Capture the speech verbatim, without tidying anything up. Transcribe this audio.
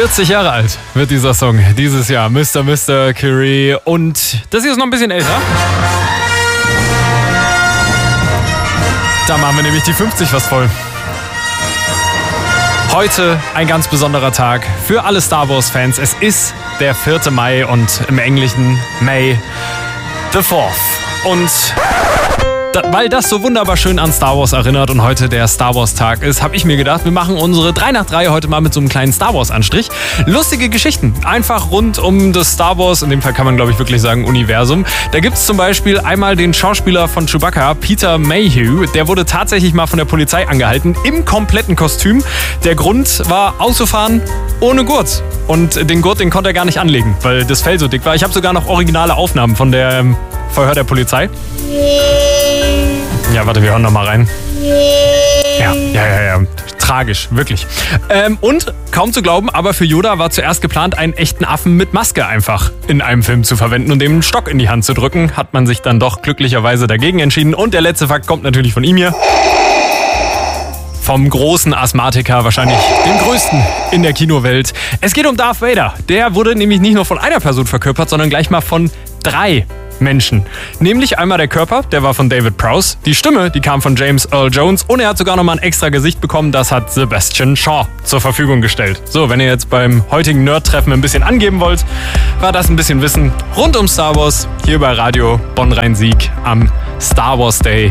vierzig Jahre alt wird dieser Song dieses Jahr. Mister Mister Curie. Und das hier ist noch ein bisschen älter. Da machen wir nämlich die fünfzig fast voll. Heute ein ganz besonderer Tag für alle Star Wars-Fans. Es ist der vierte Mai und im Englischen May the fourth. Und da, weil das so wunderbar schön an Star Wars erinnert und heute der Star Wars Tag ist, habe ich mir gedacht, wir machen unsere drei nach drei heute mal mit so einem kleinen Star Wars Anstrich. Lustige Geschichten, einfach rund um das Star Wars, in dem Fall kann man glaube ich wirklich sagen Universum. Da gibt es zum Beispiel einmal den Schauspieler von Chewbacca, Peter Mayhew. Der wurde tatsächlich mal von der Polizei angehalten, im kompletten Kostüm. Der Grund war Autofahren ohne Gurt. Und den Gurt, den konnte er gar nicht anlegen, weil das Fell so dick war. Ich habe sogar noch originale Aufnahmen von der ähm, Verhör der Polizei. Ja, warte, wir hören noch mal rein. Ja, ja, ja, ja. Tragisch, wirklich. Ähm, und, kaum zu glauben, aber für Yoda war zuerst geplant, einen echten Affen mit Maske einfach in einem Film zu verwenden und dem einen Stock in die Hand zu drücken. Hat man sich dann doch glücklicherweise dagegen entschieden. Und der letzte Fakt kommt natürlich von ihm hier. Vom großen Asthmatiker, wahrscheinlich dem größten in der Kinowelt. Es geht um Darth Vader. Der wurde nämlich nicht nur von einer Person verkörpert, sondern gleich mal von drei Menschen. Nämlich einmal der Körper, der war von David Prowse. Die Stimme, die kam von James Earl Jones. Und er hat sogar nochmal ein extra Gesicht bekommen. Das hat Sebastian Shaw zur Verfügung gestellt. So, wenn ihr jetzt beim heutigen Nerd-Treffen ein bisschen angeben wollt, war das ein bisschen Wissen rund um Star Wars hier bei Radio Bonn-Rhein-Sieg am Star Wars Day